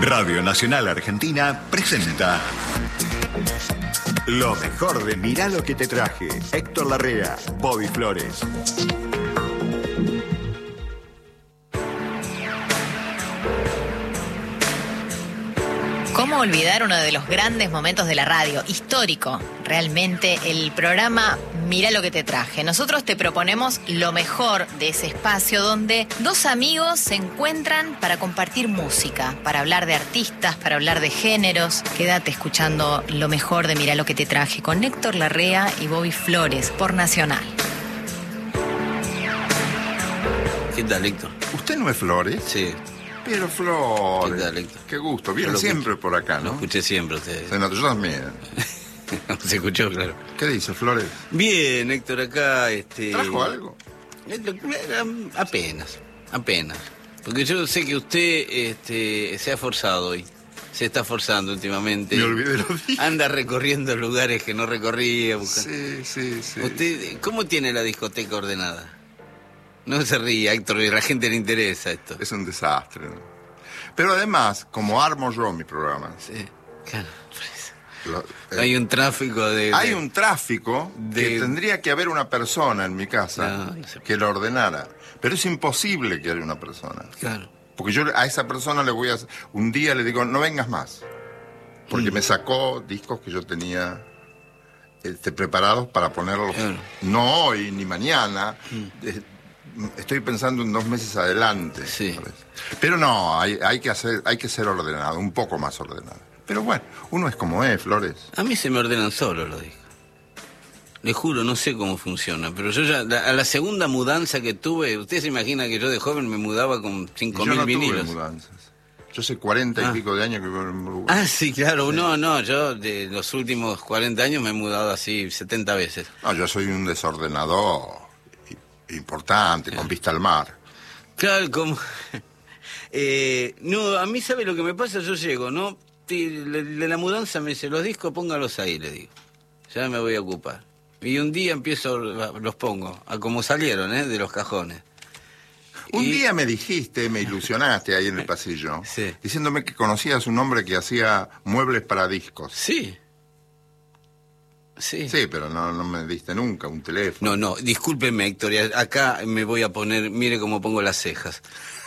Radio Nacional Argentina presenta lo mejor de Mirá lo que te traje. Héctor Larrea, Bobby Flores. ¿Cómo olvidar uno de los grandes momentos de la radio? Histórico, realmente, el programa Mirá lo que te traje. Nosotros te proponemos lo mejor de ese espacio donde dos amigos se encuentran para compartir música, para hablar de artistas, para hablar de géneros. Quédate escuchando lo mejor de Mirá lo que te traje con Héctor Larrea y Bobby Flores por Nacional. ¿Qué tal, Héctor? ¿Usted no es Flores? Sí. Pero Flores. ¿Qué tal, Héctor? Qué gusto. Viene siempre por acá, ¿no? Lo escuché siempre ustedes. Se nota, yo también. Se escuchó, claro. ¿Qué dice, Flores? Bien, Héctor, acá, ¿Trajo algo? Apenas. Porque yo sé que usted se ha forzado hoy. Se está forzando últimamente. Me olvidé lo dije. Anda recorriendo lugares que no recorría. Sí. ¿Usted cómo tiene la discoteca ordenada? No se ría, Héctor, y a la gente le interesa esto. Es un desastre, ¿no? Pero además, como armo yo mi programa. Sí, claro. Hay un tráfico Hay un tráfico que tendría que haber una persona en mi casa que lo ordenara. Pero es imposible que haya una persona. Claro. Porque yo a esa persona le voy a... Un día le digo, no vengas más. Porque me sacó discos que yo tenía preparados para ponerlos. Claro. No hoy ni mañana. Estoy pensando en 2 meses adelante. Sí. Pero no, hay que ser ordenado, un poco más ordenado. Pero bueno, uno es como es, Flores. A mí se me ordenan solo los discos. Le juro, no sé cómo funciona, pero yo ya, a la segunda mudanza que tuve, usted se imagina que yo de joven me mudaba con 5.000 vinilos. Yo no tuve mudanzas. Yo hace 40 y pico de años que vivo en Uruguay. Ah, sí, claro. Sí. No, yo de los últimos 40 años me he mudado así 70 veces. No, yo soy un desordenador importante, con vista al mar. Claro, como... no, a mí, ¿sabe lo que me pasa? Yo llego, ¿no? De la mudanza me dice, los discos póngalos ahí, le digo. Ya me voy a ocupar. Y un día los pongo, a como salieron, de los cajones. Un día me dijiste, me ilusionaste ahí en el pasillo, sí, diciéndome que conocías un hombre que hacía muebles para discos. Sí. Sí, pero no me diste nunca un teléfono. No, discúlpeme, Héctor, acá me voy a poner, mire cómo pongo las cejas.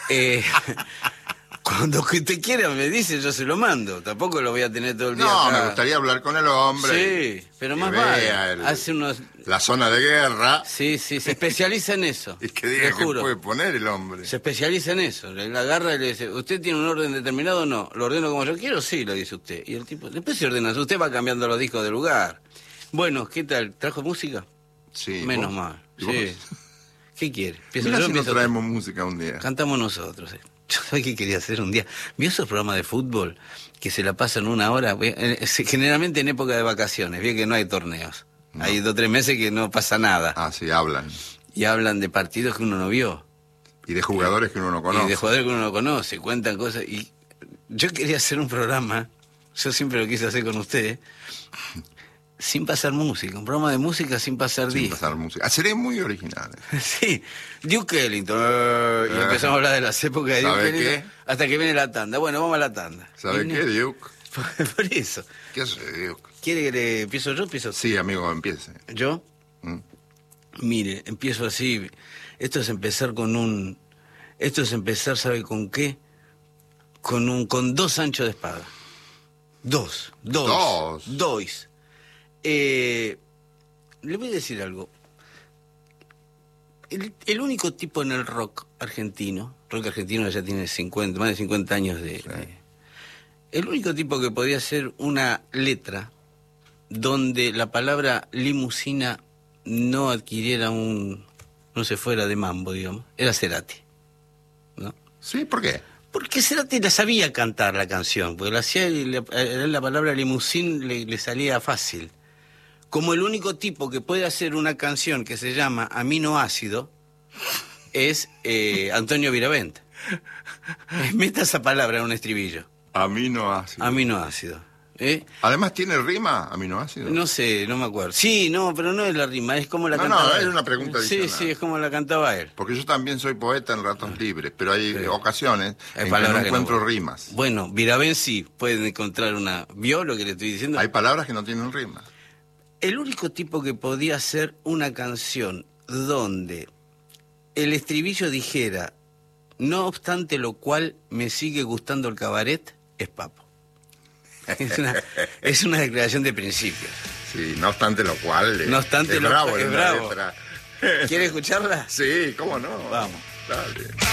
Cuando que te quiera me dice, yo se lo mando. Tampoco lo voy a tener todo el día acá. Me gustaría hablar con el hombre. Sí, pero más vale. Hace la zona de guerra. Sí, se especializa en eso. Y que diga que puede poner el hombre. Se especializa en eso. Le agarra y le dice, ¿usted tiene un orden determinado o no? ¿Lo ordeno como yo quiero? Sí, le dice usted. Y el tipo, después se ordena. Usted va cambiando los discos de lugar. Bueno, ¿qué tal? ¿Trajo música? Sí. Menos mal. Sí. ¿Qué quiere? Mira si nos traemos música un día. Cantamos nosotros. Yo sabía que quería hacer un día. ¿Vio esos programas de fútbol que se la pasan 1 hora? Generalmente en época de vacaciones. Bien que no hay torneos. No. Hay 2 o 3 meses que no pasa nada. Ah, sí, hablan. Y hablan de partidos que uno no vio. Y de jugadores que uno no conoce. Y de jugadores que uno no conoce. Cuentan cosas. Y yo quería hacer un programa. Yo siempre lo quise hacer con usted. Sin pasar música, un programa de música sin pasar discos. Sin pasar música. Seré muy originales. Sí, Duke Ellington. Y empezamos a hablar de las épocas de Duke Ellington. ¿Qué? Hasta que viene la tanda. Bueno, vamos a la tanda. ¿Sabe qué, Duke? Por eso. ¿Qué hace, Duke? ¿Quiere que le empiezo yo? Sí, amigo, empiece. ¿Yo? Mire, empiezo así. Esto es empezar, ¿sabe con qué? Con 2 anchos de espada. Dos. Le voy a decir algo. El único tipo en el rock argentino ya tiene más de 50 años el único tipo que podía hacer una letra donde la palabra limusina no adquiriera no se fuera de mambo, digamos, era Cerati, ¿no? Sí, ¿por qué? Porque Cerati la sabía cantar la canción, porque la palabra limusín le salía fácil. Como el único tipo que puede hacer una canción que se llama Aminoácido es Antonio Viravent. Meta esa palabra en un estribillo. Aminoácido. Aminoácido. Además tiene rima, aminoácidos. No sé, no me acuerdo. Sí, no, pero no es la rima, es como la cantaba. No, es una pregunta adicional. Sí, es como la cantaba él. Porque yo también soy poeta en ratos libres, pero hay ocasiones en que no palabras encuentro rimas. Bueno, Viraben sí pueden encontrar una... ¿Vio lo que le estoy diciendo? Hay palabras que no tienen rima. El único tipo que podía hacer una canción donde el estribillo dijera, no obstante lo cual me sigue gustando el cabaret, es Papo. Es una declaración de principios. Sí, no obstante lo cual... No obstante es lo bravo, es bravo. ¿Quiere escucharla? Sí, cómo no. Vamos. Dale.